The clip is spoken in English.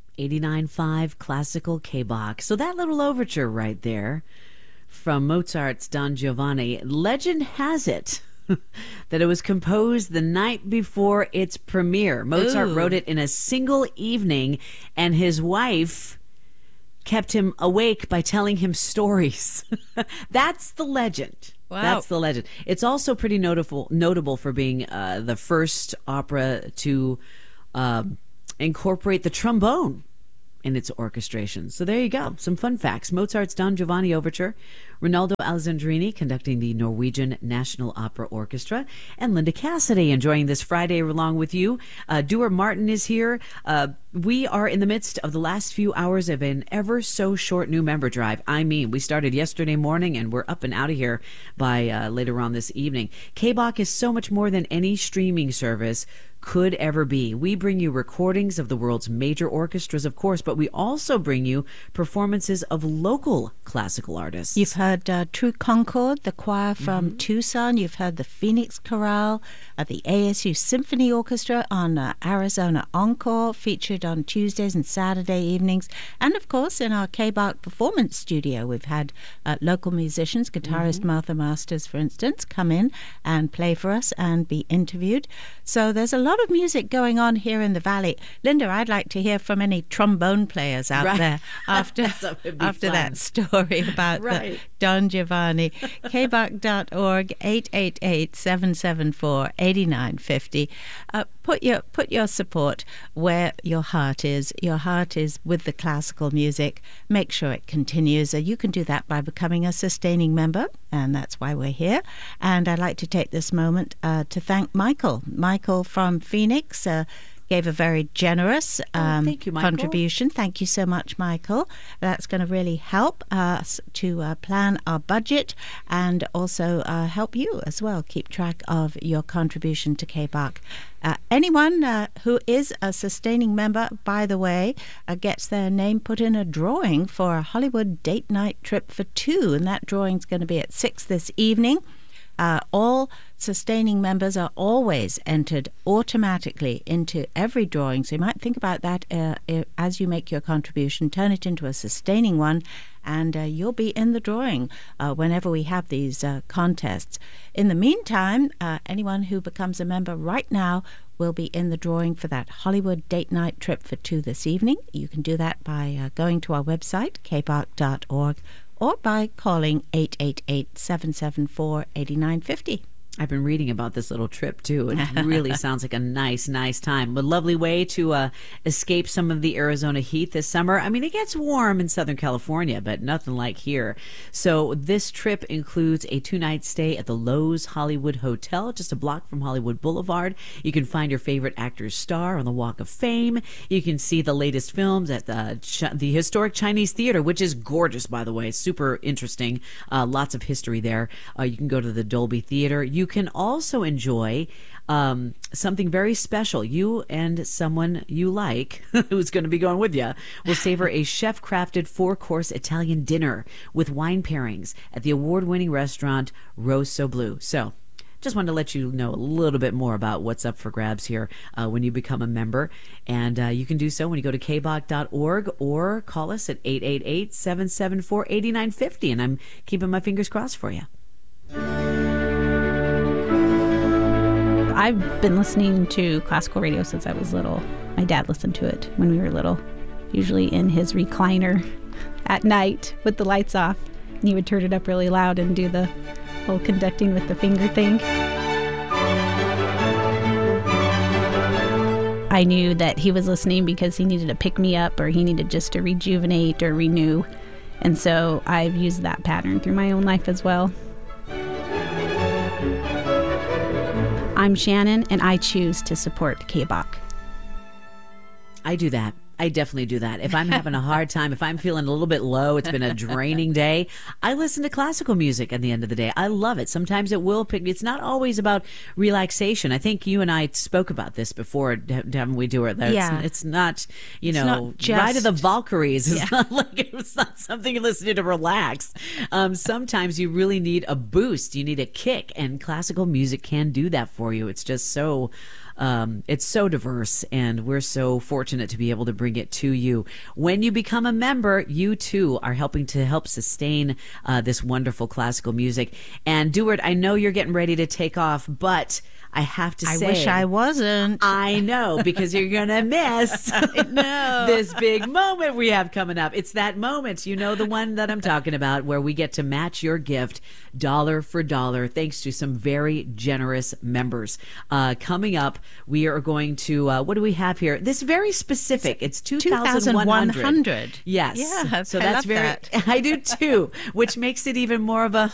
89.5 Classical K-Bach. So that little overture right there from Mozart's Don Giovanni, legend has it that it was composed the night before its premiere. Mozart wrote it in a single evening, and his wife kept him awake by telling him stories. That's the legend. Wow. That's the legend. It's also pretty notable for being the first opera to incorporate the trombone in its orchestration. So there you go. Some fun facts. Mozart's Don Giovanni Overture, Ronaldo Alessandrini conducting the Norwegian National Opera Orchestra, and Linda Cassidy enjoying this Friday along with you. Dewar Martin is here. We are in the midst of the last few hours of an ever so short new member drive. I mean, we started yesterday morning and we're up and out of here by later on this evening. K-Bach is so much more than any streaming service could ever be. We bring you recordings of the world's major orchestras, of course, but we also bring you performances of local classical artists. You've heard True Concord, the choir from Tucson. You've heard the Phoenix Chorale, the ASU Symphony Orchestra on Arizona Encore, featured on Tuesdays and Saturday evenings. And, of course, in our K-Bach Performance Studio, we've had local musicians, guitarist Martha Masters, for instance, come in and play for us and be interviewed. So there's a lot of music going on here in the Valley. Linda, I'd like to hear from any trombone players out there after that story about the Don Giovanni. kbach.org, 888-774-8950. Put your support where your heart is. Your heart is with the classical music. Make sure it continues. You can do that by becoming a sustaining member, and that's why we're here. And I'd like to take this moment to thank Michael. Michael from Phoenix gave a very generous thank you, Michael. contribution. Thank you so much, Michael. That's going to really help us to plan our budget and also help you as well keep track of your contribution to K-Bach. Anyone who is a sustaining member, by the way, gets their name put in a drawing for a Hollywood date night trip for two, and that drawing's going to be at 6 this evening. All sustaining members are always entered automatically into every drawing. So you might think about that as you make your contribution. Turn it into a sustaining one, and you'll be in the drawing whenever we have these contests. In the meantime, anyone who becomes a member right now will be in the drawing for that Hollywood date night trip for two this evening. You can do that by going to our website, kbach.org, or by calling 888-774-8950. I've been reading about this little trip, too. It really sounds like a nice time. A lovely way to escape some of the Arizona heat this summer. I mean, it gets warm in Southern California, but nothing like here. So this trip includes a 2-night stay at the Loews Hollywood Hotel, just a block from Hollywood Boulevard. You can find your favorite actor's star on the Walk of Fame. You can see the latest films at the historic Chinese Theater, which is gorgeous, by the way. Super interesting. Lots of history there. You can go to the Dolby Theater. You can also enjoy something very special. You and someone you like, who's going to be going with you, will savor a chef-crafted 4-course Italian dinner with wine pairings at the award-winning restaurant Rosso Blu. So, just wanted to let you know a little bit more about what's up for grabs here when you become a member. And you can do so when you go to kbach.org or call us at 888-774-8950. And I'm keeping my fingers crossed for you. I've been listening to classical radio since I was little. My dad listened to it when we were little, usually in his recliner at night with the lights off. And he would turn it up really loud and do the whole conducting with the finger thing. I knew that he was listening because he needed to pick me up or he needed just to rejuvenate or renew. And so I've used that pattern through my own life as well. I'm Shannon, and I choose to support K-Bach. I do that. I definitely do that. If I'm having a hard time, if I'm feeling a little bit low, it's been a draining day, I listen to classical music at the end of the day. I love it. Sometimes it will pick me. It's not always about relaxation. I think you and I spoke about this before, haven't we, Dewar? Yeah. It's not, Ride of the Valkyries. It's not like it's not something you listen to relax. Sometimes you really need a boost. You need a kick, and classical music can do that for you. It's just so it's so diverse, and we're so fortunate to be able to bring it to you. When you become a member, you too are helping to help sustain this wonderful classical music. And Dewart, I know you're getting ready to take off, but I have to say, I wish I wasn't. I know, because you're going to miss this big moment we have coming up. It's that moment, you know, the one that I'm talking about, where we get to match your gift dollar for dollar, thanks to some very generous members. Coming up, we are going to, what do we have here? This very specific, it's 2,100. $2,100. Yes. Yeah, so I that's love very, that. I do too, which makes it even more of a,